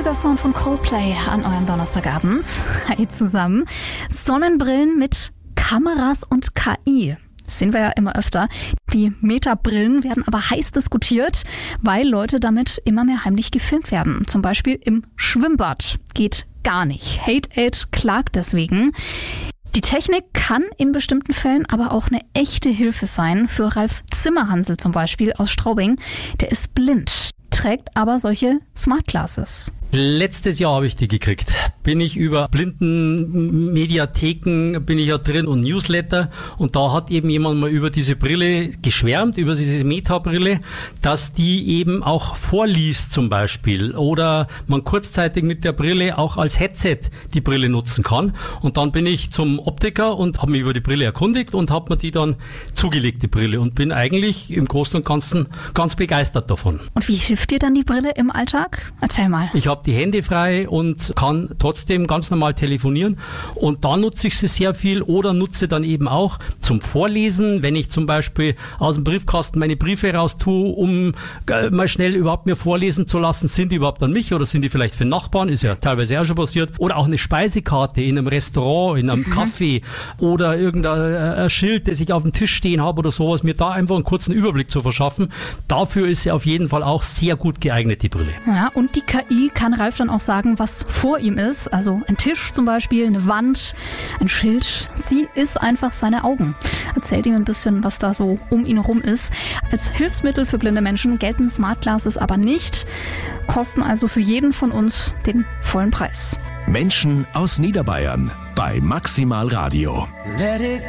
ruhiger Sound von Coldplay an eurem Donnerstagabend. Hi zusammen. Sonnenbrillen mit Kameras und KI. Das sehen wir ja immer öfter. Die Meta-Brillen werden aber heiß diskutiert, weil Leute damit immer mehr heimlich gefilmt werden. Zum Beispiel im Schwimmbad. Geht gar nicht. Hate-Aid klagt deswegen. Die Technik kann in bestimmten Fällen aber auch eine echte Hilfe sein. Für Ralf Zimmerhansel zum Beispiel aus Straubing. Der ist blind, trägt aber solche Smart Glasses. Letztes Jahr habe ich die gekriegt. Bin ich über Blindenmediatheken, bin ich ja drin und Newsletter, und da hat eben jemand mal über diese Brille geschwärmt, über diese Meta-Brille, dass die eben auch vorliest zum Beispiel, oder man kurzzeitig mit der Brille auch als Headset die Brille nutzen kann. Und dann bin ich zum Optiker und habe mich über die Brille erkundigt und habe mir die dann zugelegt, die Brille, und bin eigentlich im Großen und Ganzen ganz begeistert davon. Und wie hilft dir dann die Brille im Alltag? Erzähl mal. Ich habe die Hände frei und kann trotzdem ganz normal telefonieren, und da nutze ich sie sehr viel, oder nutze dann eben auch zum Vorlesen, wenn ich zum Beispiel aus dem Briefkasten meine Briefe raus tue, um mal schnell überhaupt mir vorlesen zu lassen, sind die überhaupt an mich oder sind die vielleicht für den Nachbarn, ist ja teilweise auch schon passiert, oder auch eine Speisekarte in einem Restaurant, in einem Café oder irgendein Schild, das ich auf dem Tisch stehen habe oder sowas, mir da einfach einen kurzen Überblick zu verschaffen. Dafür ist sie auf jeden Fall auch sehr gut geeignet, die Brille. Ja, und die KI kann Ralf dann auch sagen, was vor ihm ist. Also ein Tisch zum Beispiel, eine Wand, ein Schild. Sie ist einfach seine Augen. Erzählt ihm ein bisschen, was da so um ihn herum ist. Als Hilfsmittel für blinde Menschen gelten Smart Glasses aber nicht. Kosten also für jeden von uns den vollen Preis. Menschen aus Niederbayern bei Maximal Radio.